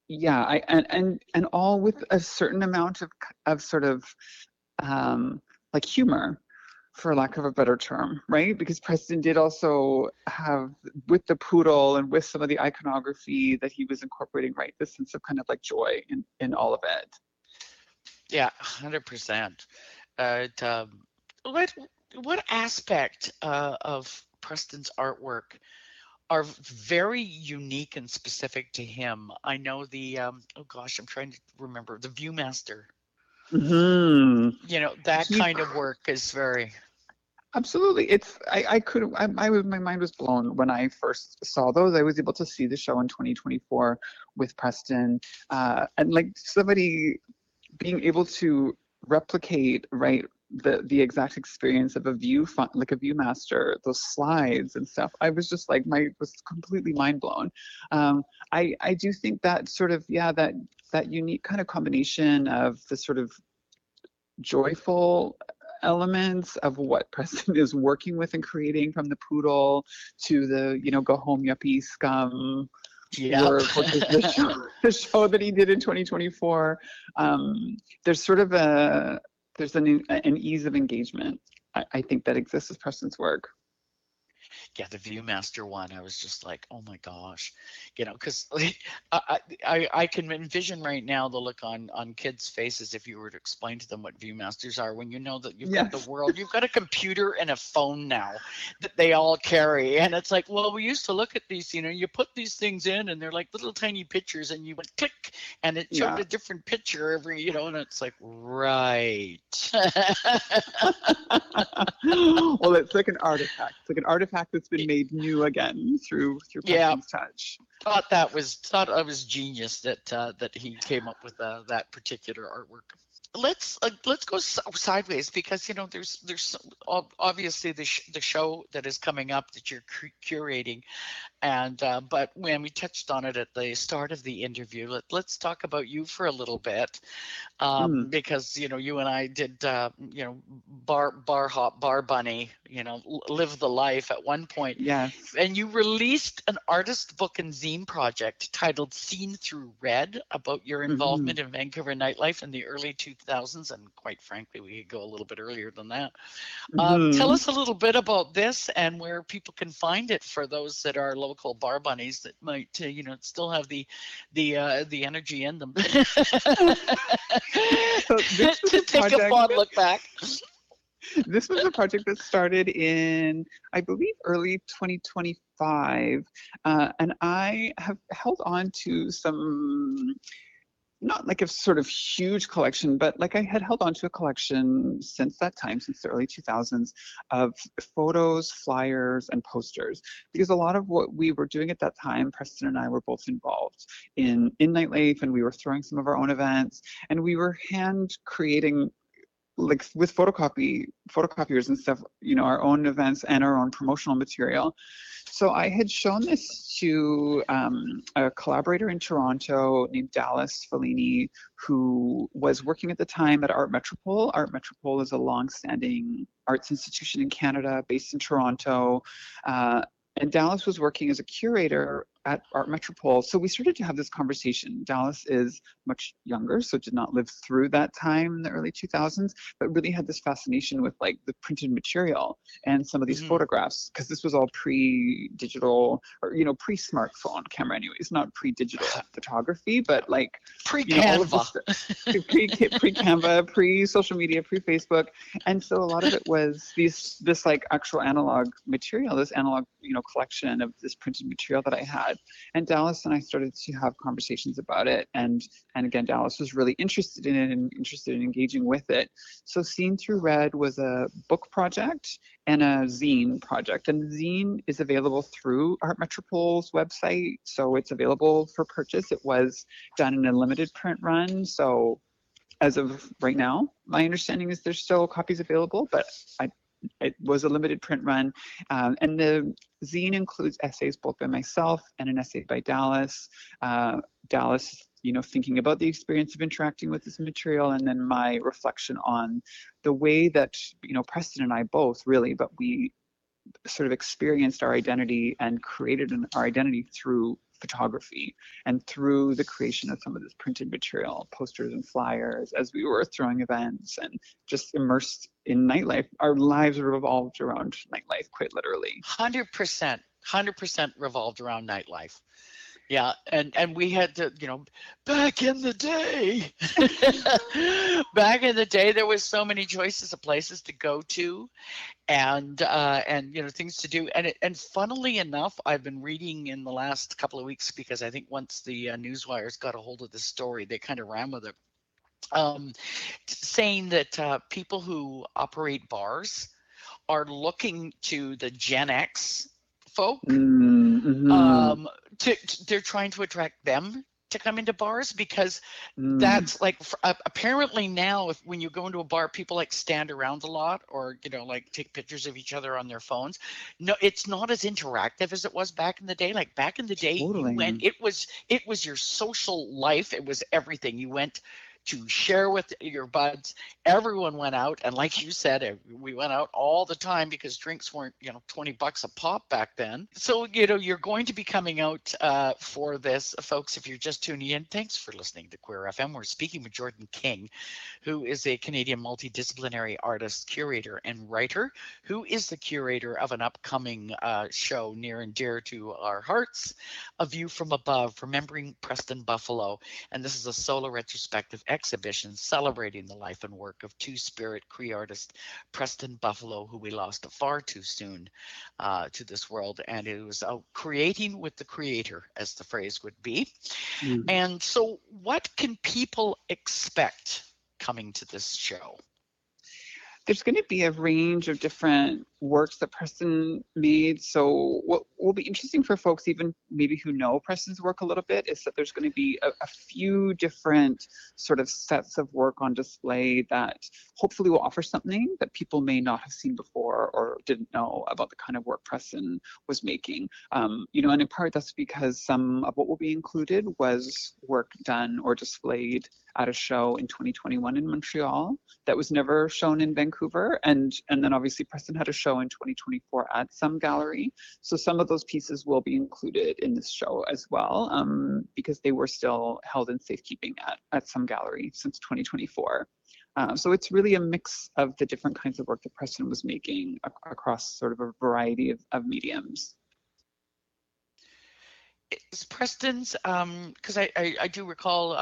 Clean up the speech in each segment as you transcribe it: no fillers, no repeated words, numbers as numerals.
yeah, and all with a certain amount of sort of like humor, for lack of a better term, right? Because Preston did also have, with the poodle and with some of the iconography that he was incorporating, right, this sense of kind of like joy in all of it. Yeah, 100%. It, what what aspect of Preston's artwork are very unique and specific to him? I know the oh gosh, I'm trying to remember the ViewMaster. Hmm. You know, that He kind of work is very. Absolutely. It's I could my mind was blown when I first saw those. I was able to see the show in 2024 with Preston, and like somebody being able to replicate, right, the exact experience of a like a Viewmaster, those slides and stuff. I was just like, my was completely mind blown. I do think that sort of, yeah, that unique kind of combination of the sort of joyful elements of what Preston is working with and creating, from the poodle to the, go home yuppie scum Yep. work, which is the show that he did in 2024. There's sort of there's an ease of engagement, I think, that exists with Preston's work. Yeah, the ViewMaster one, I was just like, oh my gosh, you know, because I can envision right now the look on kids' faces if you were to explain to them what ViewMasters are, when you know that you've got the Yes. world, you've got a computer and a phone now that they all carry, and it's like, well, we used to look at these, you know, you put these things in, and they're like little tiny pictures, and you went click, and it showed Yeah. a different picture every, you know, and it's like, right. Well, it's like an artifact. It's like an artifact that's been made new again through Yeah, Preston's touch. thought I was genius that that he came up with that particular artwork. Let's go sideways, because you know there's obviously the show that is coming up that you're curating, and but when we touched on it at the start of the interview, let's talk about you for a little bit, Mm, because you know you and I did you know bar hop bar bunny, you know, live the life at one point, yes. and you released an artist book and zine project titled Seen Through Red, about your Hmm. involvement in Vancouver nightlife in the early 2000s, and quite frankly we could go a little bit earlier than that. Tell Hmm. us a little bit about this and where people can find it, for those that are local bar bunnies that might you know, still have the energy in them So this was to a take a project. fond look back. This was a project that started in, I believe, early 2025, and I have held on to some, not like a sort of huge collection, but like I had held on to a collection since that time, since the early 2000s, of photos, flyers, and posters. Because a lot of what we were doing at that time, Preston and I were both involved in nightlife, and we were throwing some of our own events, and we were hand creating, like with photocopiers and stuff, our own events and our own promotional material. So I had shown this to a collaborator in Toronto named Dallas Fellini, who was working at the time at Art Metropole. Art Metropole is a long-standing arts institution in Canada based in Toronto. And Dallas was working as a curator at Art Metropole. So we started to have this conversation. Dallas is much younger, so did not live through that time in the early 2000s, but really had this fascination with like the printed material and some of these Mhm. photographs, because this was all pre-digital, or pre-smartphone camera anyways, not pre-digital photography, but like Pre all of Canva. this pre-Canva, pre-social media, pre-Facebook. And so a lot of it was this like actual analog material, this analog collection of this printed material that I had. And Dallas and I started to have conversations about it, and again, Dallas was really interested in it and interested in engaging with it. So Seen Through Red was a book project and a zine project. And the zine is available through Art Metropole's website, so it's available for purchase. It was done in a limited print run, so as of right now, my understanding is there's still copies available, but it was a limited print run. And the zine includes essays both by myself and an essay by Dallas. Dallas, thinking about the experience of interacting with this material, and then my reflection on the way that, Preston and I both really, but we sort of experienced our identity and created our identity through photography. And through the creation of some of this printed material, posters and flyers, as we were throwing events and just immersed in nightlife, our lives revolved around nightlife, quite literally. 100% revolved around nightlife. Yeah, and we had to, back in the day, back in the day, there was so many choices of places to go to, and things to do, and funnily enough, I've been reading in the last couple of weeks because I think once the newswires got a hold of this story, they kind of ran with it, saying that people who operate bars are looking to the Gen X folk. Mm-hmm. They're trying to attract them to come into bars because that's like apparently now when you go into a bar, people like stand around a lot or like take pictures of each other on their phones. No, it's not as interactive as it was back in the day. Like back in the day, Totally. you went, it was your social life. It was everything. You went to share with your buds. Everyone went out, and like you said, we went out all the time because drinks weren't $20 a pop back then. So you're going to be coming out for this, folks. If you're just tuning in, thanks for listening to Queer FM. We're speaking with Jordan King, who is a Canadian multidisciplinary artist, curator, and writer, who is the curator of an upcoming show near and dear to our hearts, A View from Above, Remembering Preston Buffalo. And this is a solo retrospective exhibition celebrating the life and work of two-spirit Cree artist Preston Buffalo, who we lost far too soon to this world. And it was creating with the creator, as the phrase would be. And so what can people expect coming to this show? There's going to be a range of different works that Preston made. So what will be interesting for folks, even maybe who know Preston's work a little bit, is that there's going to be a few different sort of sets of work on display that hopefully will offer something that people may not have seen before or didn't know about the kind of work Preston was making. And in part that's because some of what will be included was work done or displayed at a show in 2021 in Montreal that was never shown in Vancouver. And then obviously Preston had a show in 2024 at Some Gallery. So some of those pieces will be included in this show as well, because they were still held in safekeeping at Some Gallery since 2024. So it's really a mix of the different kinds of work that Preston was making across sort of a variety of mediums. Is Preston's, because I do recall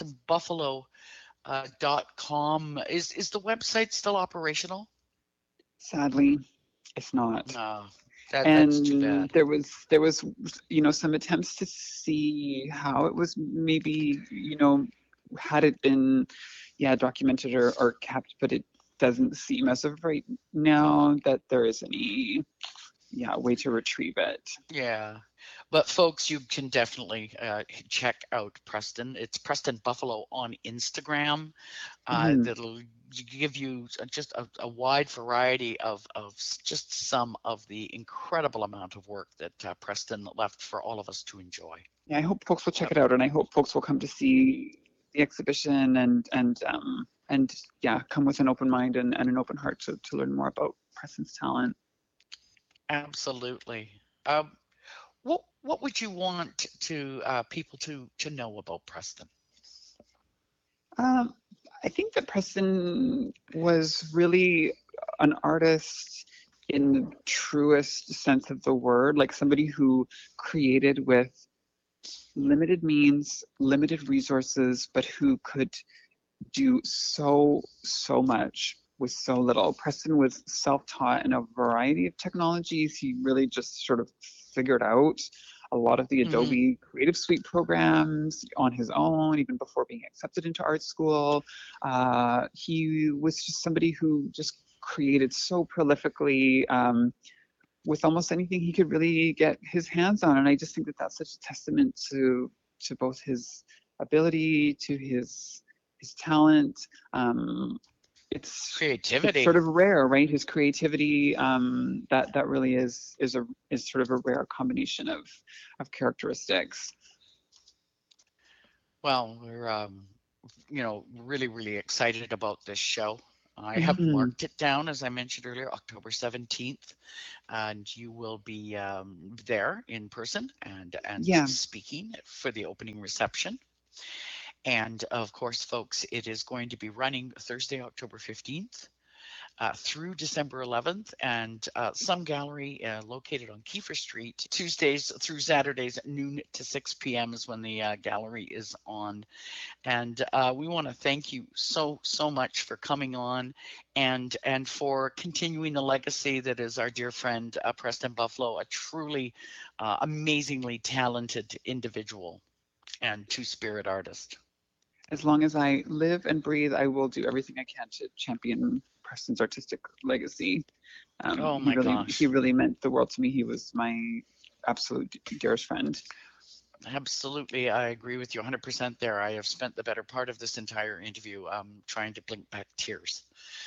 PrestonBuffalo.com, is the website still operational? Sadly, it's not. No, that's too bad. There was some attempts to see how it was maybe had it been documented or kept, but it doesn't seem as of right now that there is any way to retrieve it. Yeah, but folks, you can definitely check out Preston. It's Preston Buffalo on Instagram. That'll give you just a wide variety of just some of the incredible amount of work that Preston left for all of us to enjoy. Yeah, I hope folks will check it out, and I hope folks will come to see the exhibition and come with an open mind and an open heart to learn more about Preston's talent. Absolutely. What would you want to people to know about Preston? I think that Preston was really an artist in the truest sense of the word, like somebody who created with limited means, limited resources, but who could do so much with so little. Preston was self-taught in a variety of technologies. He really just sort of figured out a lot of the Adobe Creative Suite programs on his own, even before being accepted into art school. He was just somebody who just created so prolifically with almost anything he could really get his hands on. And I just think that that's such a testament to both his ability, to his talent. It's creativity. It's sort of rare, right? His creativity, that really is sort of a rare combination of characteristics. Well, we're really excited about this show. I have Mhm. marked it down, as I mentioned earlier, October 17th, and you will be there in person and Yeah. speaking for the opening reception. And of course, folks, it is going to be running Thursday, October 15th. Through December 11th, and Some Gallery located on Kiefer Street, Tuesdays through Saturdays at noon to 6 p.m. is when the gallery is on. And we want to thank you so much for coming on and for continuing the legacy that is our dear friend Preston Buffalo, a truly amazingly talented individual and two-spirit artist. As long as I live and breathe, I will do everything I can to champion Preston's artistic legacy. Oh my gosh. He really meant the world to me. He was my absolute dearest friend. Absolutely, I agree with you 100% there. I have spent the better part of this entire interview trying to blink back tears.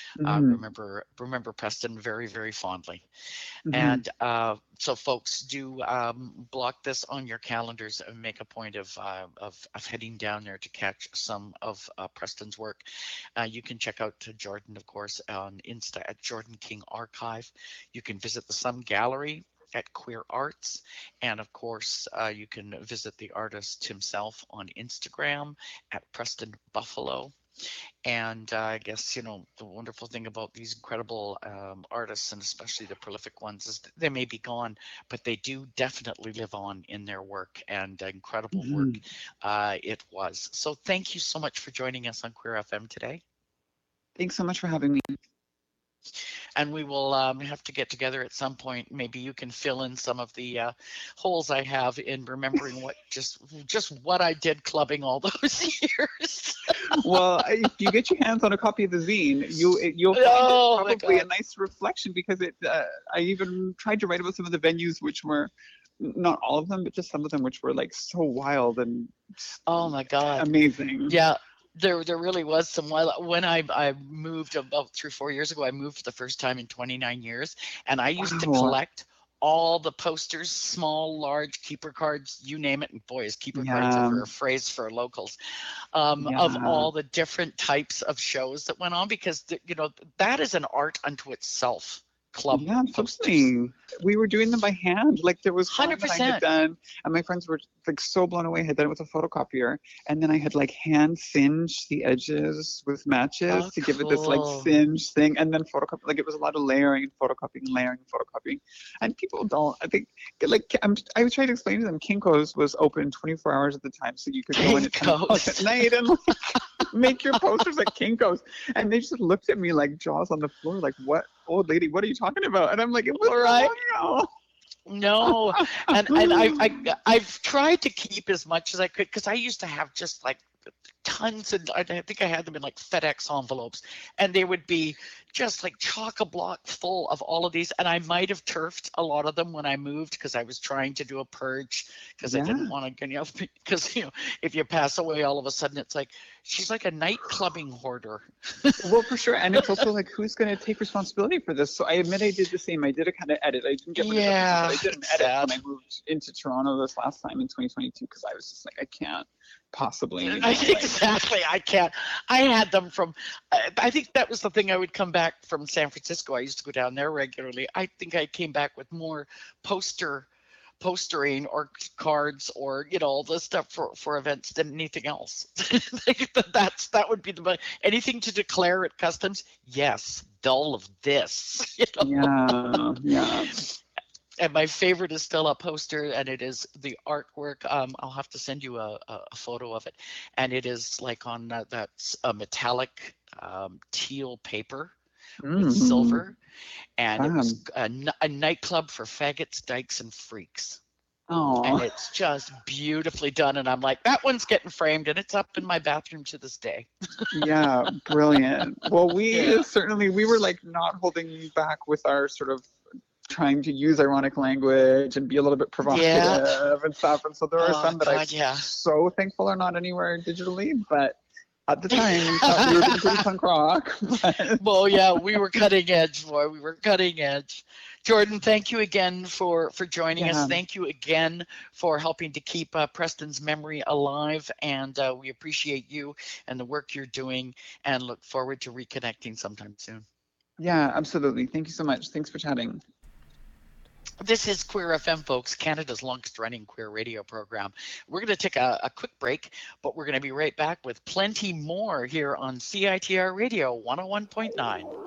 Remember Preston very, very fondly. And so folks, do block this on your calendars and make a point of heading down there to catch some of Preston's work. You can check out Jordan, of course, on Insta at Jordan King Archive. You can visit the Some Gallery at Queer Arts, and of course you can visit the artist himself on Instagram at Preston Buffalo. And I guess, the wonderful thing about these incredible artists, and especially the prolific ones, is that they may be gone, but they do definitely live on in their work, and incredible work it was. So thank you so much for joining us on Queer FM today. Thanks so much for having me. And we will have to get together at some point. Maybe you can fill in some of the holes I have in remembering what just what I did clubbing all those years. Well, if you get your hands on a copy of the zine, you'll find it probably a nice reflection, because I even tried to write about some of the venues, which were not all of them, but just some of them, which were like so wild and oh my God, amazing. Yeah. There really was some when I moved about 3 or 4 years ago. I moved for the first time in 29 years, and I used to collect all the posters, small, large, keeper cards, you name it. And boy, is keeper cards ever a phrase for locals, of all the different types of shows that went on, because that is an art unto itself. Club absolutely. We were doing them by hand. Like, there was 100%. One that I had done, and my friends were like so blown away. I had done it with a photocopier, and then I had like hand singed the edges with matches to give it this like singe thing, and then photocopy. Like, it was a lot of layering and photocopying, and people don't. I think I was trying to explain to them, Kinko's was open 24 hours at the time, so you could go in at 10 o'clock at night and like make your posters at Kinko's, and they just looked at me like jaws on the floor, like, what? Old lady, what are you talking about? And I'm like, it was all right. No, and I've tried to keep as much as I could, because I used to have just like tons, and I think I had them in like FedEx envelopes, and they would be just like chock-a-block full of all of these. And I might have turfed a lot of them when I moved, because I was trying to do a purge, because I didn't want to, because if you pass away, all of a sudden it's like she's like a nightclubbing hoarder. Well, for sure. And it's also like, who's going to take responsibility for this? So I admit I did the same. I did a kind of edit. I didn't get rid of it, but I did an edit when I moved into Toronto this last time in 2022, because I was just like, I can't possibly. Exactly. I can't. I had them from, I think that was the thing. I would come back from San Francisco. I used to go down there regularly. I think I came back with more postering or cards or all the stuff for events than anything else. that would be anything to declare at customs. Yes, all of this. Yeah. And my favorite is still a poster, and it is the artwork. I'll have to send you a photo of it, and it is like on that's a metallic teal paper with silver, and it was a nightclub for faggots, dykes, and freaks. Oh, and it's just beautifully done, and I'm like, that one's getting framed, and it's up in my bathroom to this day. Yeah, brilliant. Well, we were like not holding back with our sort of trying to use ironic language and be a little bit provocative and stuff. And so there are some that I'm so thankful are not anywhere digitally, but at the time we thought we were being pretty punk rock. Well, yeah, we were cutting edge, boy. We were cutting edge. Jordan, thank you again for joining us. Yeah. Thank you again for helping to keep Preston's memory alive, and we appreciate you and the work you're doing, and look forward to reconnecting sometime soon. Yeah, absolutely. Thank you so much. Thanks for chatting. This is Queer FM, folks, Canada's longest running queer radio program. We're going to take a quick break, but we're going to be right back with plenty more here on CITR Radio 101.9.